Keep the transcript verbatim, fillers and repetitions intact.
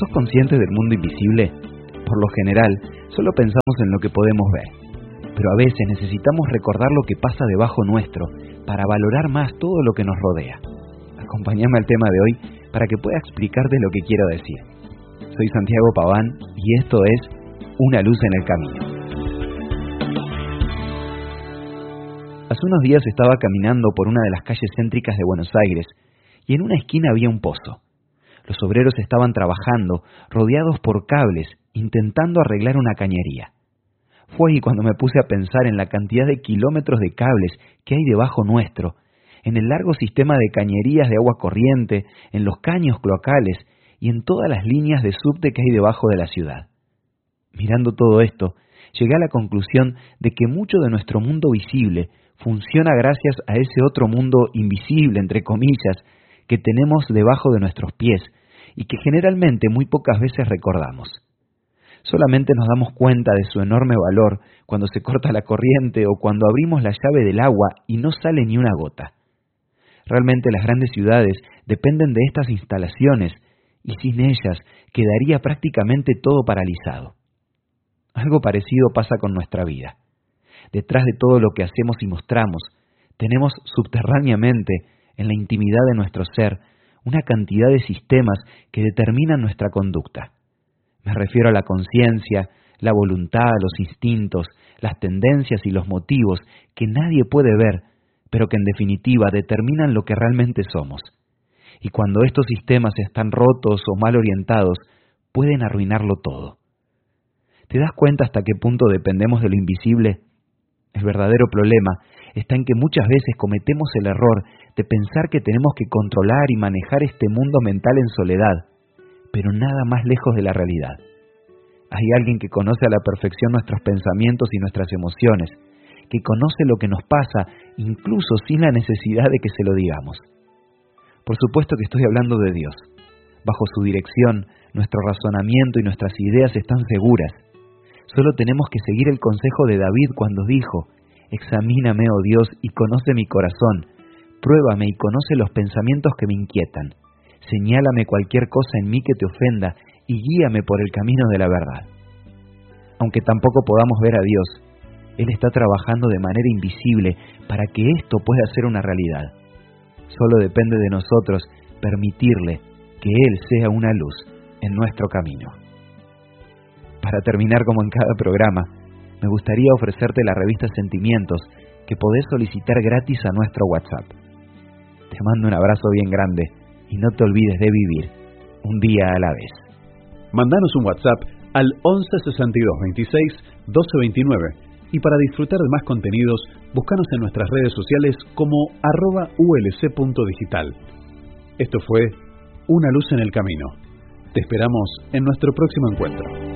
sos consciente del mundo invisible? Por lo general, solo pensamos en lo que podemos ver, pero a veces necesitamos recordar lo que pasa debajo nuestro para valorar más todo lo que nos rodea. Acompáñame al tema de hoy para que pueda explicarte lo que quiero decir. Soy Santiago Paván y esto es Una luz en el camino. Hace unos días estaba caminando por una de las calles céntricas de Buenos Aires y en una esquina había un pozo. Los obreros estaban trabajando, rodeados por cables, intentando arreglar una cañería. Fue ahí cuando me puse a pensar en la cantidad de kilómetros de cables que hay debajo nuestro, en el largo sistema de cañerías de agua corriente, en los caños cloacales y en todas las líneas de subte que hay debajo de la ciudad. Mirando todo esto, llegué a la conclusión de que mucho de nuestro mundo visible funciona gracias a ese otro mundo invisible, entre comillas, que tenemos debajo de nuestros pies y que generalmente muy pocas veces recordamos. Solamente nos damos cuenta de su enorme valor cuando se corta la corriente o cuando abrimos la llave del agua y no sale ni una gota. Realmente las grandes ciudades dependen de estas instalaciones y sin ellas quedaría prácticamente todo paralizado. Algo parecido pasa con nuestra vida. Detrás de todo lo que hacemos y mostramos, tenemos subterráneamente, en la intimidad de nuestro ser, una cantidad de sistemas que determinan nuestra conducta. Me refiero a la conciencia, la voluntad, los instintos, las tendencias y los motivos que nadie puede ver, pero que en definitiva determinan lo que realmente somos. Y cuando estos sistemas están rotos o mal orientados, pueden arruinarlo todo. ¿Te das cuenta hasta qué punto dependemos de lo invisible? El verdadero problema está en que muchas veces cometemos el error de pensar que tenemos que controlar y manejar este mundo mental en soledad, pero nada más lejos de la realidad. Hay alguien que conoce a la perfección nuestros pensamientos y nuestras emociones, que conoce lo que nos pasa, incluso sin la necesidad de que se lo digamos. Por supuesto que estoy hablando de Dios. Bajo su dirección, nuestro razonamiento y nuestras ideas están seguras. Solo tenemos que seguir el consejo de David cuando dijo: «Examíname, oh Dios, y conoce mi corazón. Pruébame y conoce los pensamientos que me inquietan. Señálame cualquier cosa en mí que te ofenda y guíame por el camino de la verdad». Aunque tampoco podamos ver a Dios, Él está trabajando de manera invisible para que esto pueda ser una realidad. Solo depende de nosotros permitirle que Él sea una luz en nuestro camino. Para terminar, como en cada programa, me gustaría ofrecerte la revista Sentimientos que podés solicitar gratis a nuestro WhatsApp. Te mando un abrazo bien grande y no te olvides de vivir un día a la vez. Mandanos un WhatsApp al once sesenta y dos veintiséis doce veintinueve y para disfrutar de más contenidos, búscanos en nuestras redes sociales como arroba ulc punto digital. Esto fue Una luz en el camino. Te esperamos en nuestro próximo encuentro.